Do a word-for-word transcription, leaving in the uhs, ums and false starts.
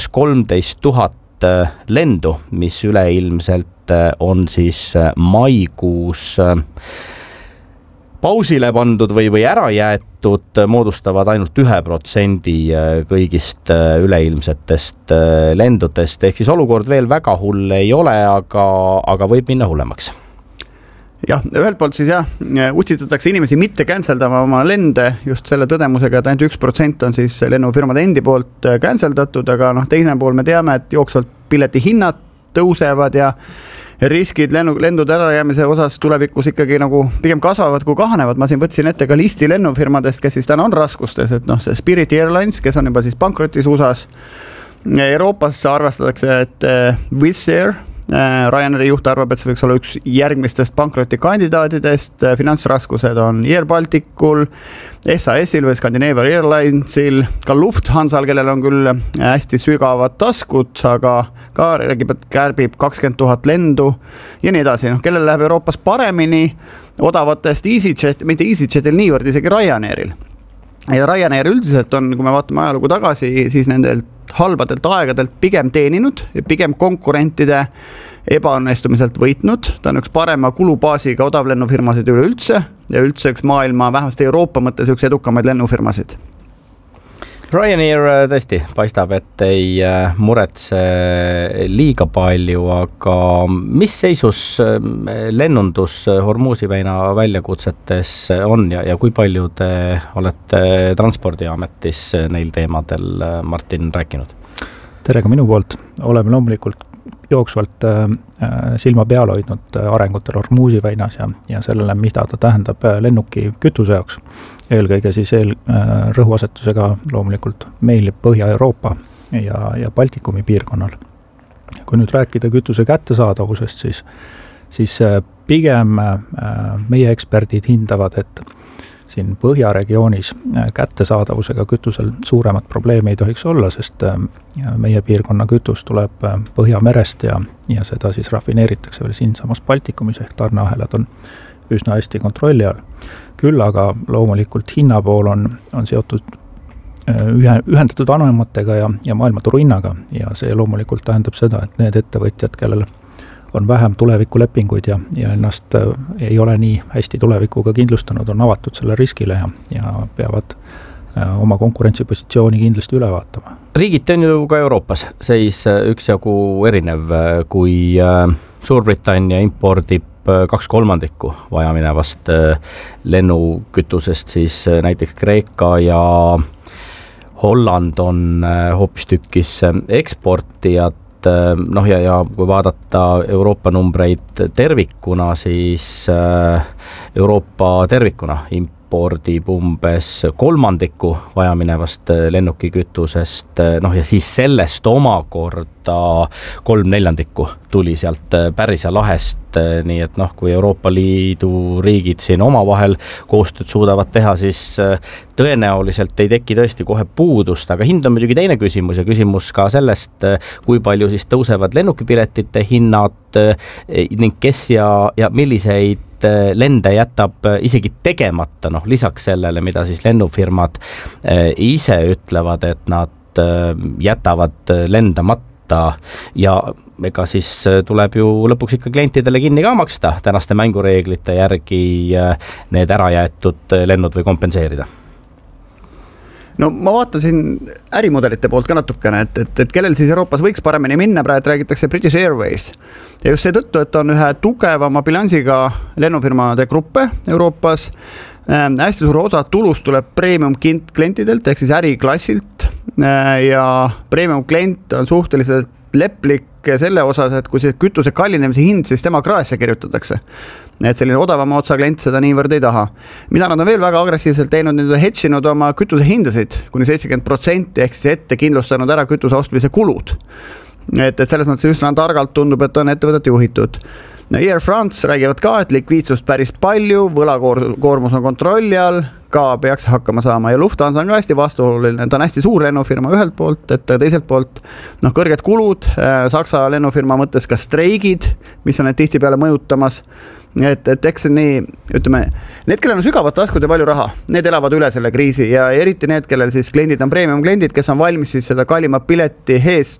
kolmteist tuhat lendu, mis üleilmselt on siis maikuus pausile pandud või, või ära jäetud, moodustavad ainult ühe protsendi kõigist üleilmsetest lendudest. Ehk siis olukord veel väga hull ei ole, aga, aga võib minna hullemaks. Jah, ühelt poolt siis jah, utsitatakse inimesi mitte canceldama oma lende just selle tõdemusega, et ainult üks protsent on siis lennufirmade endi poolt canceldatud, aga noh, teine pool me teame, et jooksvalt pileti hinnad tõusevad ja riskid lennu, lendude ärajäämise osas tulevikus ikkagi nagu pigem kasvavad kui kahanevad. Ma siin võtsin ette ka listi lennufirmadest, kes siis täna on raskustes, et noh, see Spirit Airlines, kes on juba siis pankrotis U S A-s. Euroopas arvastatakse, et Wizz Air, Ryanairi juht arvab, et see võiks olla üks järgmistest pankroti kandidaatidest. Finantsraskused on Air Balticul, S A S-il või Scandinavian Airlinesil, ka Lufthansal, kellel on küll hästi sügavad taskud, aga ka räägib, et kärbib kakskümmend tuhat lendu ja nii edasi. No, kellel läheb Euroopas paremini odavatest EasyJet, mitte EasyJetil niivõrd, isegi Ryanairil. Ja Ryanair üldiselt on, kui me vaatame ajalugu tagasi, siis nendelt halbadelt aegadelt pigem teeninud, pigem konkurentide ebaõnnestumiselt võitnud. Ta on üks parema kulubaasiga odavlennufirmasid üleüldse ja üldse üks maailma, vähemasti Euroopa mõttes üks edukamaid lennufirmasid. Ryanair tõesti paistab, et ei muretse liiga palju, aga mis seisus lennundus Hormuzi väina väljakutsetes on ja, ja kui palju te olete Transpordiametis neil teemadel, Martin, rääkinud? Tere ka minu poolt. Oleme loomulikult jooksvalt silma peal hoidnud arengutel Hormuzi väinas ja, ja sellele, mida ta tähendab lennuki kütuse jaoks. Eelkõige siis eel, rõhuasetusega loomulikult meil Põhja-Euroopa ja, ja Baltikumi piirkonnal. Kui nüüd rääkida kütuse kättesaadavusest, siis, siis pigem meie eksperdid hindavad, et siin Põhjaregioonis kättesaadavusega kütusel suuremat probleemi ei tohiks olla, sest meie piirkonna kütus tuleb Põhjamerest ja, ja seda siis rafineeritakse veel siinsamas Baltikumis ehk tarneahelad on üsna hästi kontrolli all. Küll aga loomulikult hinnapool on, on seotud ühe, ühendatud anematega ja, ja maailmaturu hinnaga ja see loomulikult tähendab seda, et need ettevõtjad, kellel on vähem tulevikulepinguid ja, ja ennast ei ole nii hästi tulevikuga kindlustanud, on avatud selle riskile ja, ja peavad oma konkurentsipositsiooni kindlasti üle vaatama. Riigiti on ju ka Euroopas seis üksjagu erinev, kui Suurbritannia impordib kaks kolmandikku vajaminevast lennukütusest, siis näiteks Kreeka ja Holland on hoopistükkis eksportijad. Noh ja, ja kui vaadata Euroopa numbreid tervikuna, siis Euroopa tervikuna impordib umbes kolmandiku vajaminevast lennukikütusest, noh ja siis sellest omakorda kolm neljandikku tuli sealt Pärsia lahest, nii et noh, kui Euroopa Liidu riigid siin omavahel koostööd suudavad teha, siis tõenäoliselt ei teki tõesti kohe puudust, aga hind on muidugi teine küsimus ja küsimus ka sellest, kui palju siis tõusevad lennukipiletite hinnad ning kes ja, ja milliseid lende jätab isegi tegemata, noh lisaks sellele, mida siis lennufirmad ise ütlevad, et nad jätavad lendamata ja ega siis tuleb ju lõpuks ikka klientidele kinni ka maksta tänaste mängureeglite järgi need ära jäetud lennud või kompenseerida. No ma vaatasin ärimudelite poolt ka natukene, et, et, et kellel siis Euroopas võiks paremini minna, praegu räägitakse British Airways. Ja just seetõttu, et on ühe tugevama bilansiga lennufirmade gruppe Euroopas. Äh, hästi suur osa tulust tuleb premium klientidelt ehk siis äriklassilt äh, ja premium klient on suhteliselt leplik selle osas, et kui see kütuse kallinemise hind, siis tema kraesse kirjutatakse. Et selline odavama otsa klient seda niivõrd ei taha. Mida nad on veel väga agressiivselt teinud, nüüd on hedžinud oma kütuse hindasid kuni seitsekümmend protsenti ehk siis ette kindlustanud ära kütuse ostmise kulud. Et, et selles mõttes üsna targalt tundub, et on ettevõtet juhitud. Air France räägivad ka, et likviidsust päris palju, võlakoormus on kontrolli all, ka peaks hakkama saama ja Lufthansa on ka hästi vastuoluline, ta on hästi suur lennufirma ühelt poolt, et teiselt poolt noh, kõrged kulud, Saksa lennufirma mõttes ka streigid, mis on need tihtipeale mõjutamas. Et, et eks nii, ütleme, need, kellel on sügavad taskud ja palju raha, need elavad üle selle kriisi ja eriti need, kellel siis kliendid on premium kliendid, kes on valmis siis seda kallima pileti eest